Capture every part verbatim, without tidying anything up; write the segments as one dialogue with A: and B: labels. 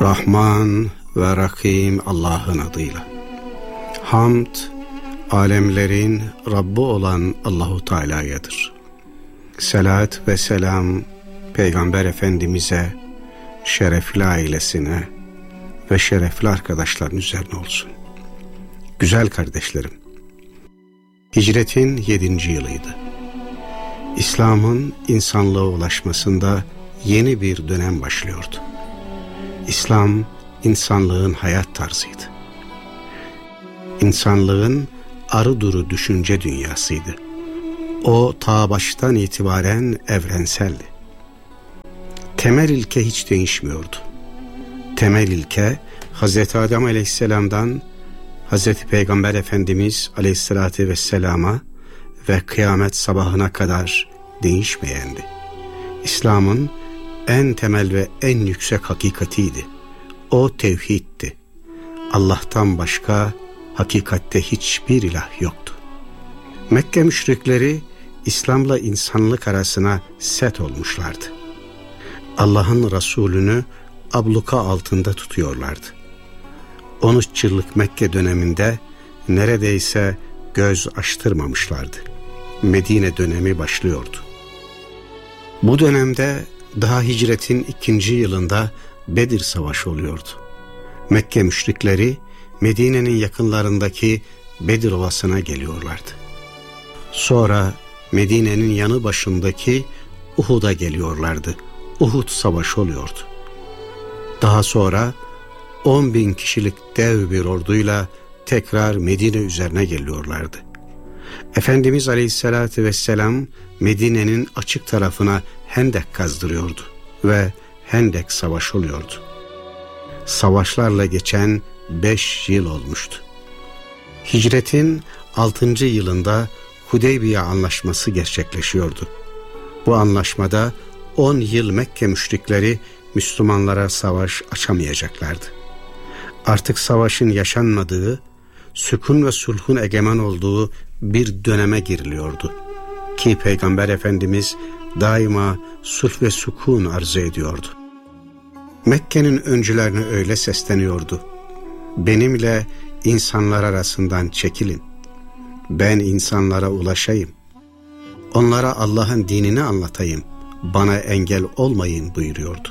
A: Rahman ve Rahim Allah'ın adıyla. Hamd, alemlerin Rabbi olan Allahu Teala'yadır. Selat ve selam Peygamber Efendimiz'e, şerefli ailesine ve şerefli arkadaşların üzerine olsun. Güzel kardeşlerim, hicretin yedinci yılıydı. İslam'ın insanlığa ulaşmasında yeni bir dönem başlıyordu. İslam, insanlığın hayat tarzıydı. İnsanlığın arı duru düşünce dünyasıydı. O ta baştan itibaren evrenseldi. Temel ilke hiç değişmiyordu. Temel ilke Hazreti Adem Aleyhisselam'dan Hazreti Peygamber Efendimiz Aleyhisselatü Vesselam'a ve kıyamet sabahına kadar değişmeyendi. İslam'ın en temel ve en yüksek hakikatiydi. O tevhiddi. Allah'tan başka hakikatte hiçbir ilah yoktu. Mekke müşrikleri İslam'la insanlık arasına set olmuşlardı. Allah'ın Resulünü abluka altında tutuyorlardı. on üç yıllık Mekke döneminde neredeyse göz açtırmamışlardı. Medine dönemi başlıyordu. Bu dönemde daha hicretin ikinci yılında Bedir Savaşı oluyordu. Mekke müşrikleri Medine'nin yakınlarındaki Bedir Ovası'na geliyorlardı. Sonra Medine'nin yanı başındaki Uhud'a geliyorlardı. Uhud Savaşı oluyordu. Daha sonra on bin kişilik dev bir orduyla tekrar Medine üzerine geliyorlardı. Efendimiz Aleyhisselatü Vesselam Medine'nin açık tarafına hendek kazdırıyordu ve hendek savaşı oluyordu. Savaşlarla geçen beş yıl olmuştu. Hicretin altıncı yılında Hudeybiye Anlaşması gerçekleşiyordu. Bu anlaşmada on yıl Mekke müşrikleri Müslümanlara savaş açamayacaklardı. Artık savaşın yaşanmadığı, sükun ve sulhun egemen olduğu bir döneme giriliyordu. Ki Peygamber Efendimiz daima sulh ve sükun arzu ediyordu. Mekke'nin öncülerine öyle sesleniyordu: benimle insanlar arasından çekilin, ben insanlara ulaşayım, onlara Allah'ın dinini anlatayım, bana engel olmayın buyuruyordu.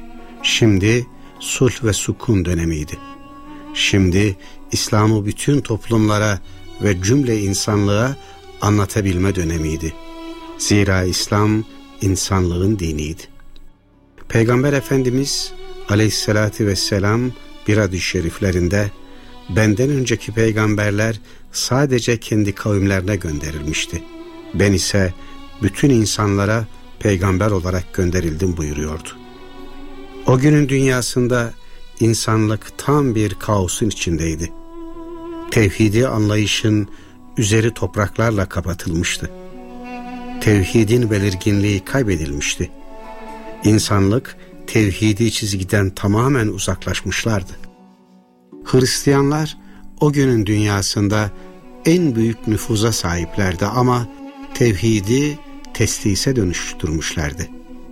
A: Şimdi sulh ve sükun dönemiydi. Şimdi İslam'ı bütün toplumlara ve cümle insanlığa anlatabilme dönemiydi. Zira İslam insanlığın diniydi. Peygamber Efendimiz Aleyhisselatü Vesselam bir hadis-i şeriflerinde, benden önceki peygamberler sadece kendi kavimlerine gönderilmişti. Ben ise bütün insanlara peygamber olarak gönderildim buyuruyordu. O günün dünyasında insanlık tam bir kaosun içindeydi. Tevhidi anlayışın üzeri topraklarla kapatılmıştı. Tevhidin belirginliği kaybedilmişti. İnsanlık tevhidi çizgiden tamamen uzaklaşmışlardı. Hristiyanlar o günün dünyasında en büyük nüfuza sahiplerdi ama tevhidi teslise dönüştürmüşlerdi.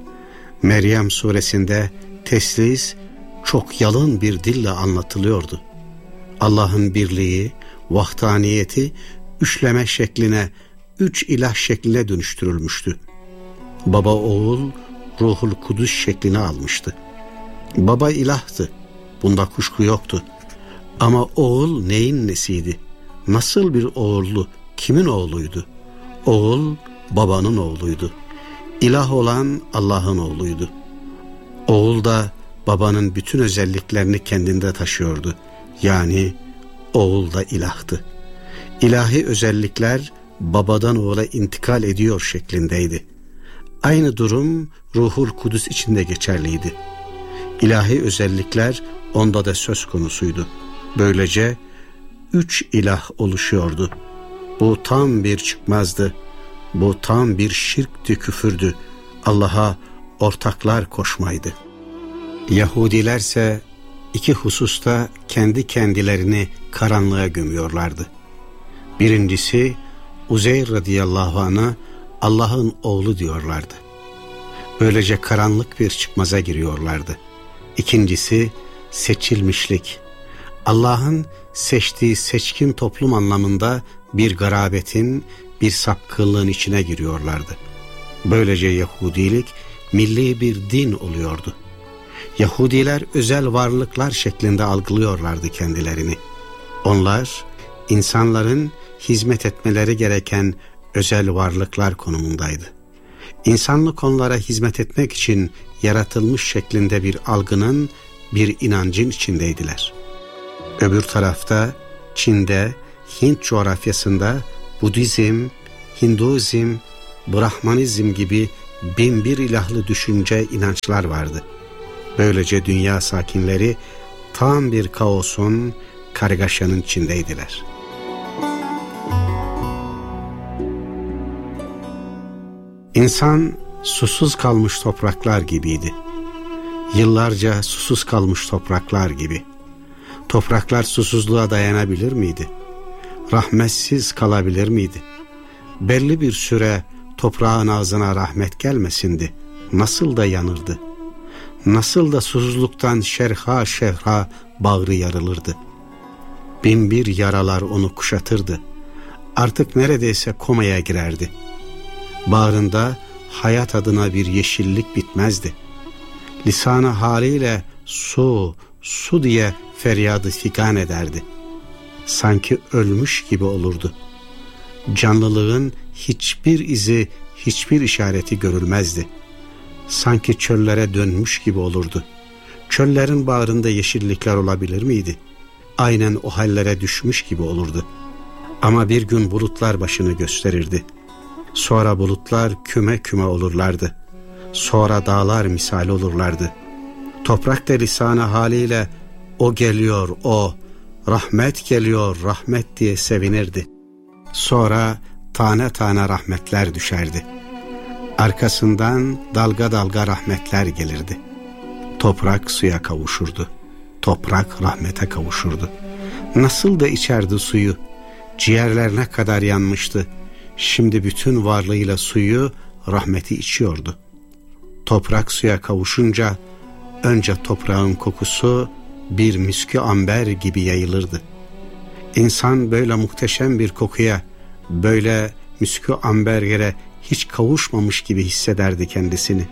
A: Meryem suresinde teslis çok yalın bir dille anlatılıyordu. Allah'ın birliği, vahdaniyeti üçleme şekline, üç ilah şekline dönüştürülmüştü. Baba oğul Ruhul Kudüs şeklini almıştı. Baba ilahtı, bunda kuşku yoktu. Ama oğul neyin nesiydi? Nasıl bir oğullu, kimin oğluydu? Oğul babanın oğluydu. İlah olan Allah'ın oğluydu. Oğul da babanın bütün özelliklerini kendinde taşıyordu. Yani oğul da ilahtı. İlahi özellikler babadan oğula intikal ediyor şeklindeydi. Aynı durum Ruhul Kudüs için de geçerliydi. İlahi özellikler onda da söz konusuydu. Böylece üç ilah oluşuyordu. Bu tam bir çıkmazdı. Bu tam bir şirkti, küfürdü. Allah'a ortaklar koşmaydı. Yahudilerse iki hususta kendi kendilerini karanlığa gömüyorlardı. Birincisi, Uzeyr radıyallahu anh'a Allah'ın oğlu diyorlardı. Böylece karanlık bir çıkmaza giriyorlardı. İkincisi, seçilmişlik, Allah'ın seçtiği seçkin toplum anlamında bir garabetin, bir sapkınlığın içine giriyorlardı. Böylece Yahudilik milli bir din oluyordu. Yahudiler özel varlıklar şeklinde algılıyorlardı kendilerini. Onlar insanların hizmet etmeleri gereken özel varlıklar konumundaydı. İnsanlık onlara hizmet etmek için yaratılmış şeklinde bir algının, bir inancın içindeydiler. Öbür tarafta Çin'de, Hint coğrafyasında Budizm, Hinduizm, Brahmanizm gibi bin bir ilahlı düşünce, inançlar vardı. Böylece dünya sakinleri tam bir kaosun, kargaşanın içindeydiler. İnsan susuz kalmış topraklar gibiydi. Yıllarca susuz kalmış topraklar gibi. Topraklar susuzluğa dayanabilir miydi? Rahmetsiz kalabilir miydi? Belli bir süre toprağın ağzına rahmet gelmesindi. Nasıl da yanırdı. Nasıl da susuzluktan şerha şerha bağrı yarılırdı. Bin bir yaralar onu kuşatırdı. Artık neredeyse komaya girerdi. Bağrında hayat adına bir yeşillik bitmezdi. Lisanı haliyle su, su diye feryadı figan ederdi. Sanki ölmüş gibi olurdu. Canlılığın hiçbir izi, hiçbir işareti görülmezdi. Sanki çöllere dönmüş gibi olurdu. Çöllerin bağrında yeşillikler olabilir miydi? Aynen o hallere düşmüş gibi olurdu. Ama bir gün bulutlar başını gösterirdi. Sonra bulutlar küme küme olurlardı. Sonra dağlar misali olurlardı. Toprak da lisanı haliyle o geliyor, o rahmet geliyor, rahmet diye sevinirdi. Sonra tane tane rahmetler düşerdi. Arkasından dalga dalga rahmetler gelirdi. Toprak suya kavuşurdu. Toprak rahmete kavuşurdu. Nasıl da içerdi suyu. Ciğerlerine kadar yanmıştı. Şimdi bütün varlığıyla suyu, rahmeti içiyordu. Toprak suya kavuşunca önce toprağın kokusu bir miskü amber gibi yayılırdı. İnsan böyle muhteşem bir kokuya, böyle miskü amber yere hiç kavuşmamış gibi hissederdi kendisini.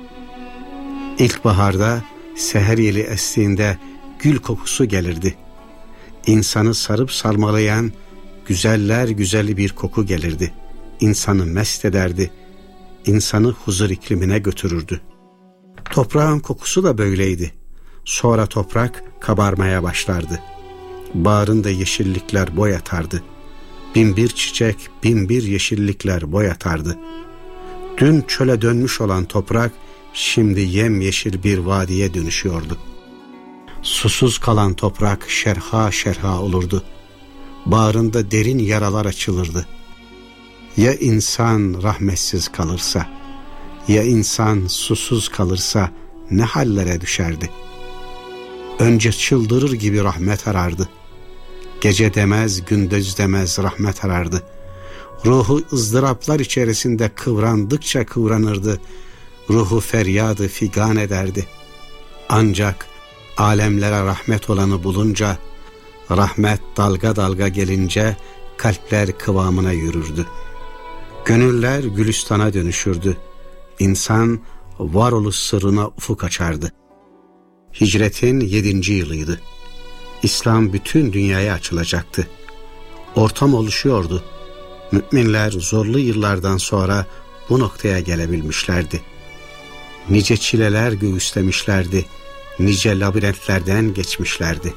A: İlkbaharda seher yeli estiğinde gül kokusu gelirdi. İnsanı sarıp sarmalayan güzeller güzeli bir koku gelirdi. İnsanı mest ederdi. İnsanı huzur iklimine götürürdü. Toprağın kokusu da böyleydi. Sonra toprak kabarmaya başlardı. Bağrında yeşillikler boy atardı. Bin bir çiçek, bin bir yeşillikler boy atardı. Dün çöle dönmüş olan toprak şimdi yemyeşil bir vadiye dönüşüyordu. Susuz kalan toprak şerha şerha olurdu. Bağrında derin yaralar açılırdı. Ya insan rahmetsiz kalırsa, ya insan susuz kalırsa ne hallere düşerdi? Önce çıldırır gibi rahmet arardı. Gece demez, gündüz demez rahmet arardı. Ruhu ızdıraplar içerisinde kıvrandıkça kıvranırdı. Ruhu feryadı figan ederdi. Ancak alemlere rahmet olanı bulunca, rahmet dalga dalga gelince kalpler kıvamına yürürdü. Gönüller gülistana dönüşürdü. İnsan varoluş sırrına ufuk açardı. Hicretin yedinci yılıydı. İslam bütün dünyaya açılacaktı. Ortam oluşuyordu. Müminler zorlu yıllardan sonra bu noktaya gelebilmişlerdi. Nice çileler göğüslemişlerdi. Nice labirentlerden geçmişlerdi.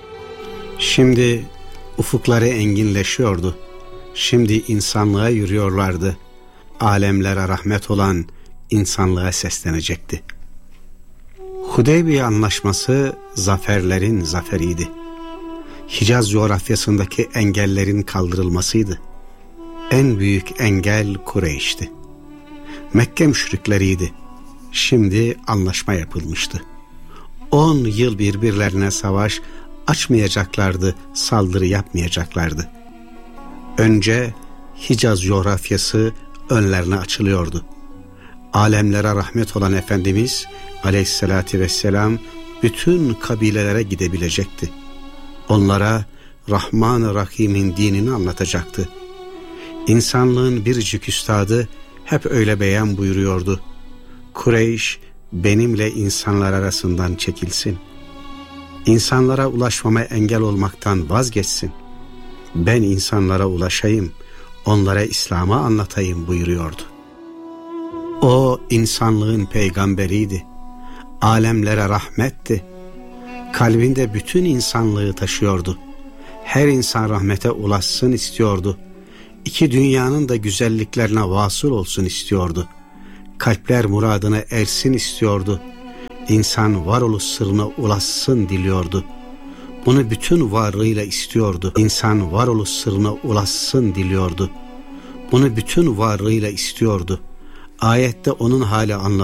A: Şimdi ufukları enginleşiyordu. Şimdi insanlığa yürüyorlardı. Alemlere rahmet olan insanlığa seslenecekti. Hudeybiye Anlaşması zaferlerin zaferiydi. Hicaz coğrafyasındaki engellerin kaldırılmasıydı. En büyük engel Kureyş'ti. Mekke müşrikleriydi. Şimdi anlaşma yapılmıştı. On yıl birbirlerine savaş açmayacaklardı, saldırı yapmayacaklardı. Önce Hicaz coğrafyası önlerine açılıyordu. Alemlere rahmet olan Efendimiz Aleyhisselatü Vesselam bütün kabilelere gidebilecekti. Onlara Rahman-ı Rahim'in dinini anlatacaktı. İnsanlığın biricik üstadı hep öyle beyan buyuruyordu. Kureyş benimle insanlar arasından çekilsin. İnsanlara ulaşmama engel olmaktan vazgeçsin. Ben insanlara ulaşayım, onlara İslam'ı anlatayım buyuruyordu. O insanlığın peygamberiydi. Alemlere rahmetti. Kalbinde bütün insanlığı taşıyordu. Her insan rahmete ulaşsın istiyordu. İki dünyanın da güzelliklerine vasıl olsun istiyordu. Kalpler muradına ersin istiyordu. İnsan varoluş sırrına ulaşsın diliyordu. Bunu bütün varlığıyla istiyordu. İnsan varoluş sırrına ulaşsın diliyordu. Bunu bütün varlığıyla istiyordu. Ayette onun hali anlatılıyor.